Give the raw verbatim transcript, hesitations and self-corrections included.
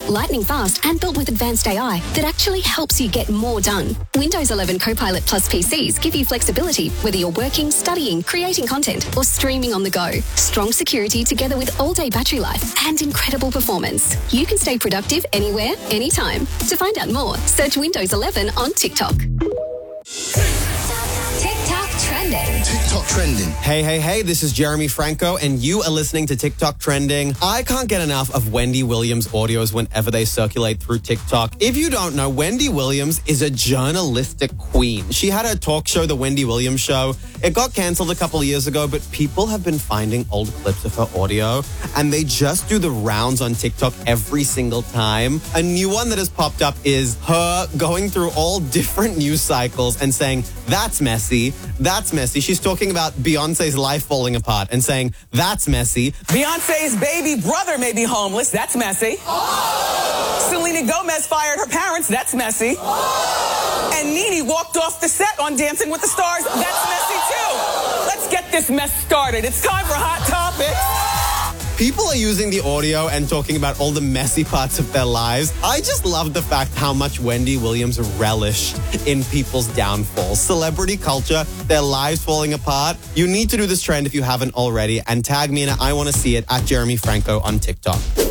lightning fast and built with advanced A I that actually helps you get more done. Windows eleven Copilot Plus P Cs give you flexibility whether you're working, studying, creating content, or streaming on the go. Strong security together with all-day battery life and incredible performance. You can stay productive anywhere, anytime. To find out more, search Windows eleven on TikTok. TikTok trending. TikTok trending. Hey, hey, hey, this is Jeremy Franco, and you are listening to TikTok Trending. I can't get enough of Wendy Williams audios whenever they circulate through TikTok. If you don't know, Wendy Williams is a journalistic queen. She had a talk show, The Wendy Williams Show. It got canceled a couple of years ago, but people have been finding old clips of her audio, and they just do the rounds on TikTok every single time. A new one that has popped up is her going through all different news cycles and saying, that's messy, that's messy. She's talking about Beyonce's life falling apart and saying, that's messy. Beyonce's baby brother may be homeless. That's messy. Oh! Selena Gomez fired her parents. That's messy. Oh! And Nene walked off the set on Dancing with the Stars. That's messy too. Let's get this mess started. It's time for Hot Topics. People are using the audio and talking about all the messy parts of their lives. I just love the fact how much Wendy Williams relished in people's downfalls. Celebrity culture, their lives falling apart. You need to do this trend if you haven't already, and tag me in it. I want to see it at Jeremy Franco on TikTok.